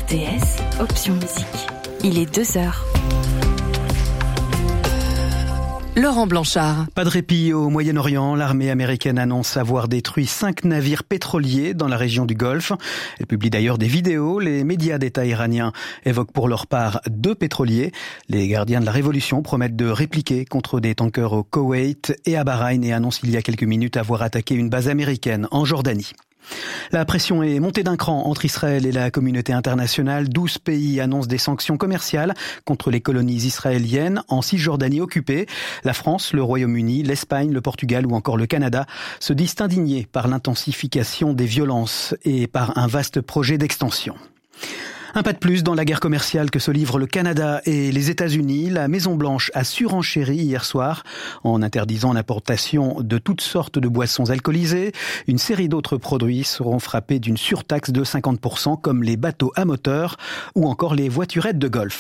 RTS, option musique. Il est 2h. Laurent Blanchard. Pas de répit au Moyen-Orient. L'armée américaine annonce avoir détruit 5 navires pétroliers dans la région du Golfe. Elle publie d'ailleurs des vidéos. Les médias d'État iraniens évoquent pour leur part 2 pétroliers. Les gardiens de la révolution promettent de répliquer contre des tankers au Koweït et à Bahreïn et annoncent il y a quelques minutes avoir attaqué une base américaine en Jordanie. La pression est montée d'un cran entre Israël et la communauté internationale. 12 pays annoncent des sanctions commerciales contre les colonies israéliennes en Cisjordanie occupée. La France, le Royaume-Uni, l'Espagne, le Portugal ou encore le Canada se disent indignés par l'intensification des violences et par un vaste projet d'extension. Un pas de plus dans la guerre commerciale que se livrent le Canada et les États-Unis. La Maison-Blanche a surenchéri hier soir en interdisant l'importation de toutes sortes de boissons alcoolisées. Une série d'autres produits seront frappés d'une surtaxe de 50%, comme les bateaux à moteur ou encore les voiturettes de golf.